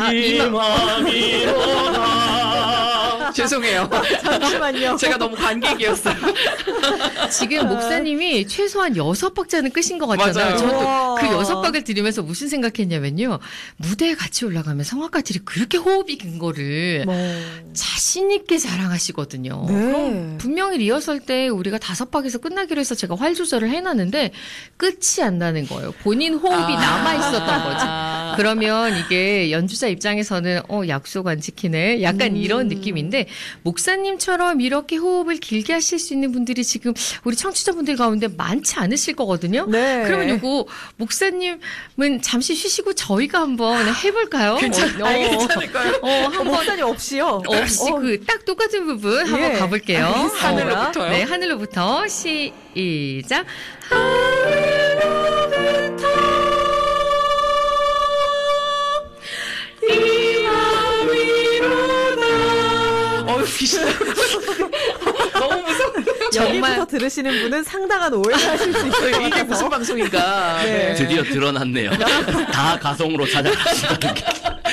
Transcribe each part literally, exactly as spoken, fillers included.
이맘이로다. 죄송해요. 잠깐만요. 제가 너무 관객이었어요. 지금 목사님이 최소한 여섯 박자는 끄신 것 같잖아요. 맞아요. 저도 그 여섯 박을 들으면서 무슨 생각했냐면요. 무대에 같이 올라가면 성악가들이 그렇게 호흡이 긴 거를 네. 자신 있게 자랑하시거든요. 네. 그럼 분명히 리허설 때 우리가 다섯 박에서 끝나기로 해서 제가 활 조절을 해놨는데 끝이 안 나는 거예요. 본인 호흡이 아. 남아 있었던 거지. 그러면 이게 연주자 입장에서는 어 약속 안 지키네. 약간 음. 이런 느낌인데 목사님처럼 이렇게 호흡을 길게 하실 수 있는 분들이 지금 우리 청취자분들 가운데 많지 않으실 거거든요. 네. 그러면 요거 목사님은 잠시 쉬시고 저희가 한번 해볼까요? 괜찮, 어, 아, 어, 괜찮을까요? 어, 어, 한번 목사님 없이요. 없이 어, 그 딱 똑같은 부분 예. 한번 가볼게요. 알겠습니다. 하늘로부터요? 네, 하늘로부터 시작. 하늘로부터 이맘이로다. 어우, 귀신. 너무 무서워. 정말. 여기부터 들으시는 분은 상당한 오해를 하실 수 있어요. 이게 무슨 방송인가. 네. 드디어 드러났네요. 다 가성으로 찾아가시다는 게.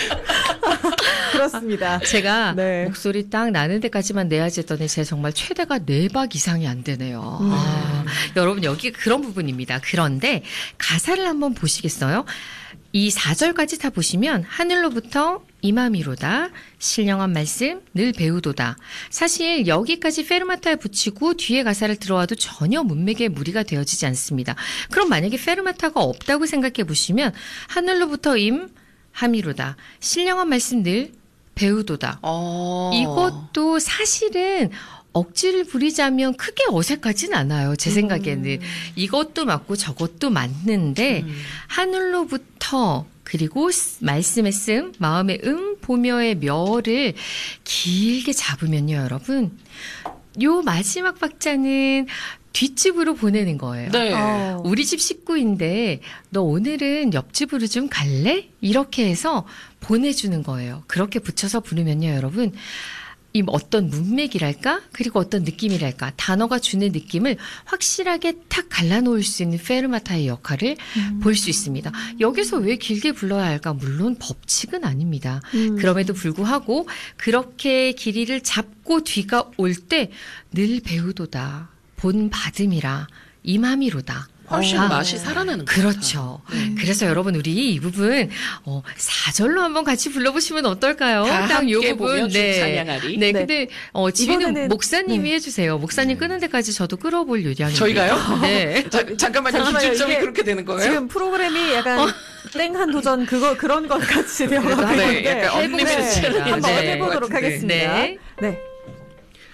그렇습니다. 제가 네. 목소리 딱 나는 데까지만 내야지 했더니 제 정말 최대가 네 박 이상이 안 되네요. 음. 아, 여러분 여기 그런 부분입니다. 그런데 가사를 한번 보시겠어요? 이 사 절까지 다 보시면 하늘로부터 이맘이로다 신령한 말씀 늘 배우도다. 사실 여기까지 페르마타에 붙이고 뒤에 가사를 들어와도 전혀 문맥에 무리가 되어지지 않습니다. 그럼 만약에 페르마타가 없다고 생각해 보시면 하늘로부터 임 함이로다 신령한 말씀 늘 배우도다. 어. 이것도 사실은 억지를 부리자면 크게 어색하진 않아요. 제 생각에는. 음. 이것도 맞고 저것도 맞는데 음. 하늘로부터 그리고 말씀의 씀, 마음의 음, 보며의 멸을 길게 잡으면요, 여러분. 요 마지막 박자는 뒷집으로 보내는 거예요. 네. 어. 우리 집 식구인데 너 오늘은 옆집으로 좀 갈래? 이렇게 해서 보내주는 거예요. 그렇게 붙여서 부르면요, 여러분. 이 어떤 문맥이랄까? 그리고 어떤 느낌이랄까? 단어가 주는 느낌을 확실하게 탁 갈라놓을 수 있는 페르마타의 역할을 음. 볼 수 있습니다. 여기서 왜 길게 불러야 할까? 물론 법칙은 아닙니다. 음. 그럼에도 불구하고 그렇게 길이를 잡고 뒤가 올 때 늘 배우도다. 본 받음이라 이맘이로다. 훨씬 아, 맛이 살아나는 거죠. 그렇죠. 네. 그래서 여러분 우리 이 부분 어, 사 절로 한번 같이 불러보시면 어떨까요? 다 딱 요 함께 부분. 보며 주 네. 찬양하리. 네, 네. 근데 어, 지휘는 이번에는- 목사님이 네. 해주세요. 목사님 끄는 데까지 저도 끌어볼 요량입니다. 저희가요? 네. 자, 잠깐만요. 잠깐만요. 기준점이 이게 그렇게 되는 거예요? 지금 프로그램이 약간 땡한 도전 그거 그런 것 같이 되어가고 네, 있는데 약간 네, 언리미티드 한번 네. 해보도록 네. 하겠습니다. 네. 네.